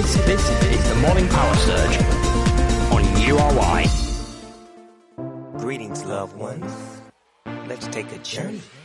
This is the Morning Power Surge on URY. Greetings, loved ones. Let's take a journey